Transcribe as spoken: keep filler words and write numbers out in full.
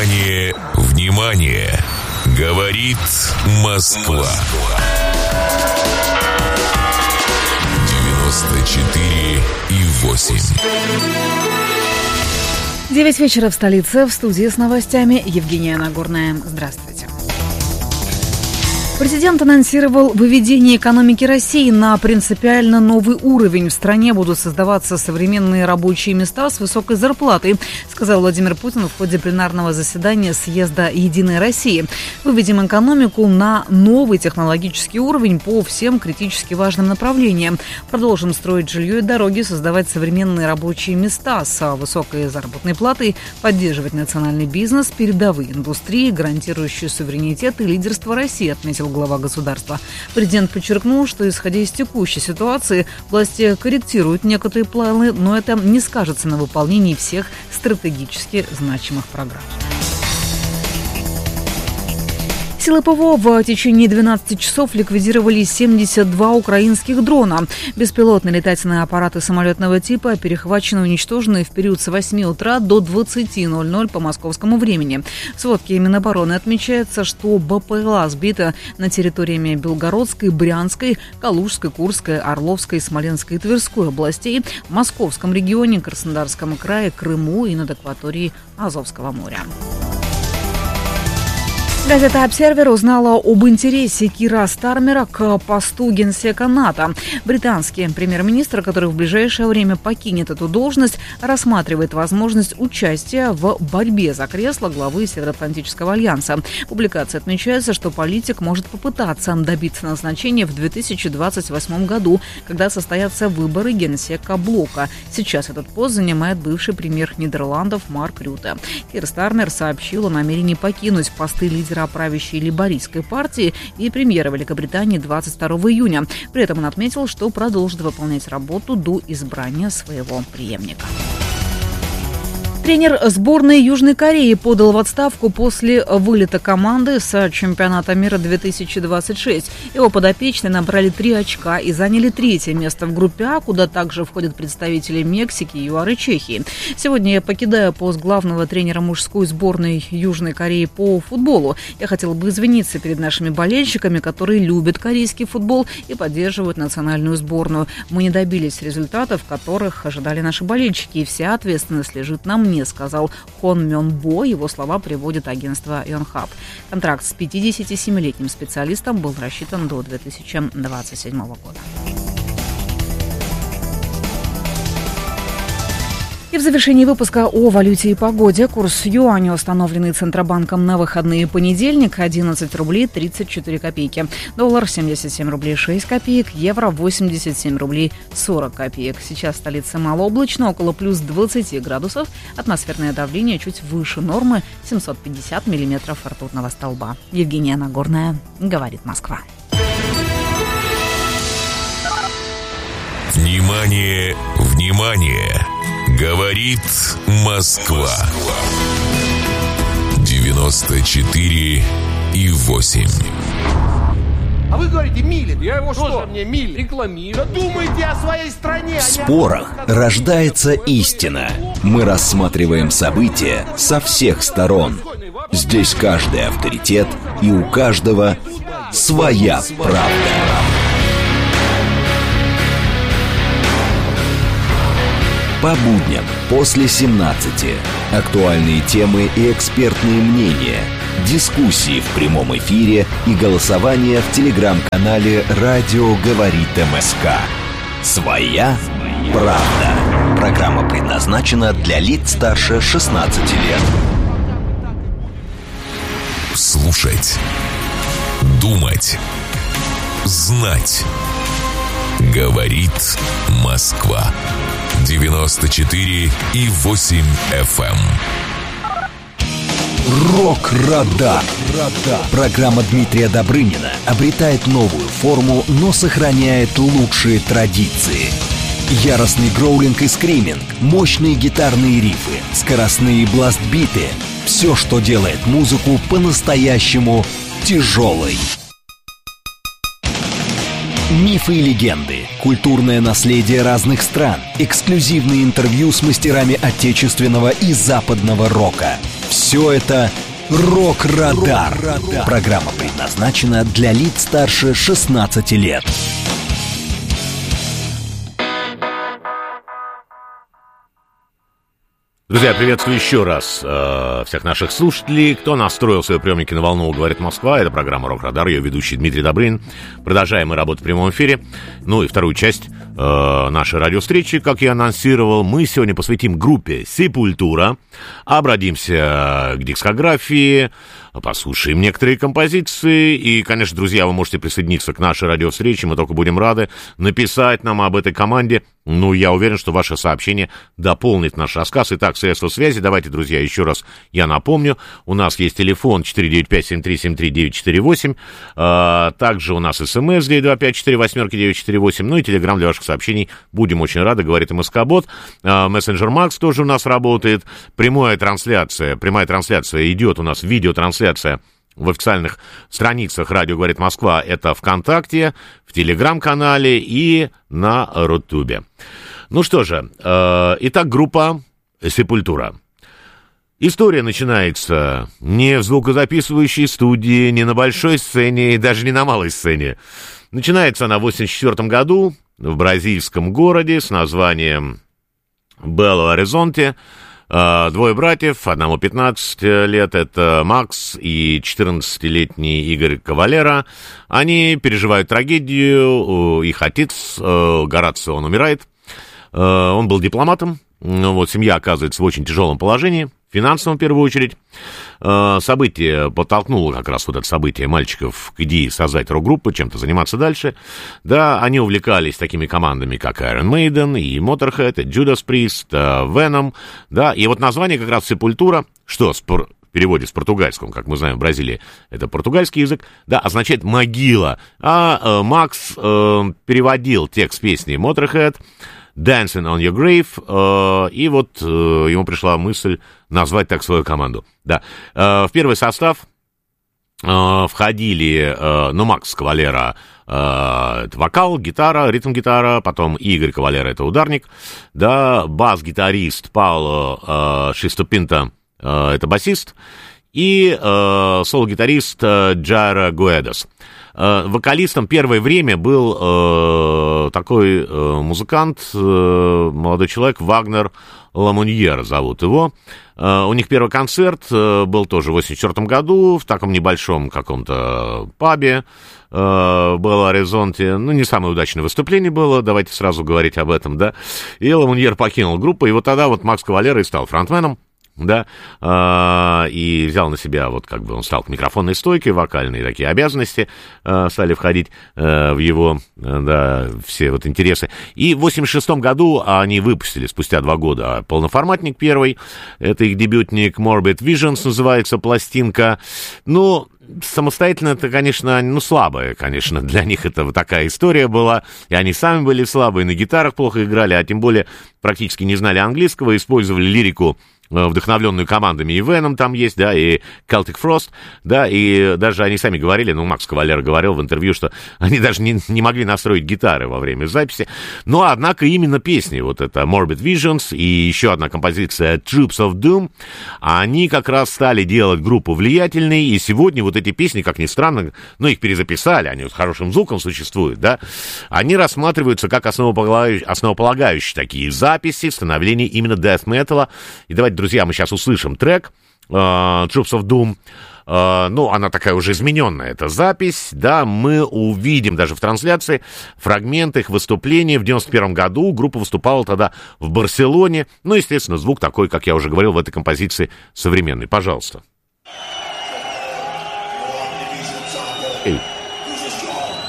Внимание, внимание! Говорит Москва. девяносто четыре и восемь. Девять вечера в столице. В студии с новостями Евгения Нагорная. Здравствуйте. Президент анонсировал выведение экономики России на принципиально новый уровень. В стране будут создаваться современные рабочие места с высокой зарплатой, сказал Владимир Путин в ходе пленарного заседания съезда «Единой России». Выведем экономику на новый технологический уровень по всем критически важным направлениям. Продолжим строить жилье и дороги, создавать современные рабочие места с высокой заработной платой, поддерживать национальный бизнес, передовые индустрии, гарантирующие суверенитет и лидерство России, отметил глава государства. Президент подчеркнул, что, исходя из текущей ситуации, власти корректируют некоторые планы, но это не скажется на выполнении всех стратегически значимых программ. Силы ПВО в течение двенадцати часов ликвидировали семьдесят два украинских дрона. Беспилотные летательные аппараты самолетного типа перехвачены и уничтожены в период с восьми утра до двадцати ноль-ноль по московскому времени. В сводке Минобороны отмечается, что БПЛА сбита на территориями Белгородской, Брянской, Калужской, Курской, Орловской, Смоленской и Тверской областей, в Московском регионе, Краснодарском крае, Крыму и над акваторией Азовского моря. Газета «Обсервер» узнала об интересе Кира Стармера к посту генсека НАТО. Британский премьер-министр, который в ближайшее время покинет эту должность, рассматривает возможность участия в борьбе за кресло главы Североатлантического альянса. В публикации отмечается, что политик может попытаться добиться назначения в две тысячи двадцать восьмом году, когда состоятся выборы генсека блока. Сейчас этот пост занимает бывший премьер Нидерландов Марк Рюте. Кир Стармер сообщил о намерении покинуть посты лидера правящей лейбористской партии и премьера Великобритании двадцать второго июня. При этом он отметил, что продолжит выполнять работу до избрания своего преемника. Тренер сборной Южной Кореи подал в отставку после вылета команды с чемпионата мира две тысячи двадцать шесть. Его подопечные набрали три очка и заняли третье место в группе А, куда также входят представители Мексики, ЮАР и Чехии. Сегодня я покидаю пост главного тренера мужской сборной Южной Кореи по футболу. Я хотел бы извиниться перед нашими болельщиками, которые любят корейский футбол и поддерживают национальную сборную. Мы не добились результатов, которых ожидали наши болельщики, и вся ответственность лежит на мне, сказал Хон Мён Бо. Его слова приводит агентство Йонхап. Контракт с пятидесятисемилетним специалистом был рассчитан до две тысячи двадцать седьмого года. И в завершении выпуска о валюте и погоде. Курс юаня, установленный Центробанком на выходные понедельник, одиннадцать рублей тридцать четыре копейки. Доллар семьдесят семь рублей шесть копеек. Евро восемьдесят семь рублей сорок копеек. Сейчас в столице малооблачно, около плюс двадцати градусов. Атмосферное давление чуть выше нормы, семьсот пятьдесят миллиметров ртутного столба. Евгения Нагорная, говорит Москва. Внимание, внимание! Говорит Москва. девяносто четыре и восемь. А вы говорите Милин. Я его что? Что мне Милин? Рекламирую. Да думайте о своей стране. В спорах рождается истина. Мы рассматриваем события со всех сторон. Здесь каждый авторитет, и у каждого своя правда. По будням после семнадцати. Актуальные темы и экспертные мнения. Дискуссии в прямом эфире и голосование в телеграм-канале «Радио говорит МСК». Своя правда. Программа предназначена для лиц старше шестнадцати лет. Слушать. Думать. Знать. Говорит Москва. девяносто четыре и восемь эф эм. Рок-радар. Программа Дмитрия Добрынина обретает новую форму, но сохраняет лучшие традиции. Яростный гроулинг и скриминг, мощные гитарные рифы, скоростные бласт-биты — все, что делает музыку по-настоящему тяжелой. Мифы и легенды, культурное наследие разных стран, эксклюзивные интервью с мастерами отечественного и западного рока. Все Все это «Рок-Радар». Программа предназначена для лиц старше шестнадцати лет. Друзья, приветствую еще раз э, всех наших слушателей. Кто настроил свои приемники на волну, говорит Москва. Это программа «Рок-Радар», ее ведущий Дмитрий Добрынин. Продолжаем мы работу в прямом эфире. Ну и вторую часть э, нашей радиовстречи, как я анонсировал, мы сегодня посвятим группе «Сепультура». Обратимся к дискографии, послушаем некоторые композиции. И, конечно, друзья, вы можете присоединиться к нашей радиовстрече. Мы только будем рады написать нам об этой команде. Ну, я уверен, что ваше сообщение дополнит наш рассказ. Итак, средства связи. Давайте, друзья, еще раз я напомню. У нас есть телефон четыре девять пять семь три семь три девять четыре восемь. А, также у нас смс девять два пять четыре восемь девять четыре восемь. Ну и телеграм для ваших сообщений. Будем очень рады, говорит МСК-бот. А, мессенджер Макс тоже у нас работает. Прямая трансляция. Прямая трансляция идет у нас, видеотрансляция в официальных страницах «Радио говорит Москва». Это ВКонтакте, в Телеграм-канале и на Рутубе. Ну что же, э, итак, группа «Сепультура». История начинается не в звукозаписывающей студии, не на большой сцене и даже не на малой сцене. Начинается она в восемьдесят четвёртом году в бразильском городе с названием Бело-Оризонте. Двое братьев, одному пятнадцать лет, это Макс и четырнадцатилетний Игорь Кавалера. Они переживают трагедию, их отец, Горацио, он умирает. Он был дипломатом, вот, семья оказывается в очень тяжелом положении, финансовом в первую очередь. Событие подтолкнуло как раз вот это событие мальчиков к идее создать рок-группу, чем-то заниматься дальше. Да, они увлекались такими командами, как Iron Maiden, и Motorhead, и Judas Priest, Venom, да, и вот название как раз «Сепультура», что спор... в переводе с португальского, как мы знаем, в Бразилии это португальский язык, да, означает «могила», а э, Макс э, переводил текст песни Motorhead «Dancing on Your Grave», э, и вот э, ему пришла мысль назвать так свою команду. Да. Э, в первый состав э, входили, э, ну, Макс Кавалера, э, это вокал, гитара, ритм-гитара, потом Игорь Кавалера, это ударник, да, бас-гитарист Пауло э, Шистопинто, э, это басист, и э, соло-гитарист э, Джайро Гуэдос. Вокалистом первое время был э, такой э, музыкант, э, молодой человек, Вагнер Ламуньер зовут его. Э, у них первый концерт э, был тоже в восемьдесят четвёртом году в таком небольшом каком-то пабе э, Бело-Оризонте. Ну, не самое удачное выступление было, давайте сразу говорить об этом, да. И Ламуньер покинул группу, и вот тогда вот Макс Кавалера и стал фронтменом. Да, э, и взял на себя, вот как бы он стал к микрофонной стойке, вокальные такие обязанности э, стали входить э, в его, э, да, все вот интересы. И в восемьдесят шестом году они выпустили, спустя два года, полноформатник первый, это их дебютник Morbid Visions называется, пластинка. Ну, самостоятельно это, конечно, ну, слабая, конечно, для них это вот такая история была, и они сами были слабые, на гитарах плохо играли, а тем более практически не знали английского, использовали лирику, вдохновленную командами, и Venom там есть, да, и Celtic Frost, да, и даже они сами говорили, ну, Макс Кавалер говорил в интервью, что они даже не, не могли настроить гитары во время записи, но, однако, именно песни, вот это Morbid Visions и еще одна композиция Troops of Doom, они как раз стали делать группу влиятельной, и сегодня вот эти песни, как ни странно, ну, их перезаписали, они вот с хорошим звуком существуют, да, они рассматриваются как основополагающие, основополагающие такие записи в становлении именно death metal, и давайте, друзья, мы сейчас услышим трек uh, Troops of Doom. Uh, ну, она такая уже измененная, эта запись, да, мы увидим даже в трансляции фрагменты их выступления в девяносто первом году. Группа выступала тогда в Барселоне. Ну, естественно, звук такой, как я уже говорил, в этой композиции современный. Пожалуйста. Эй.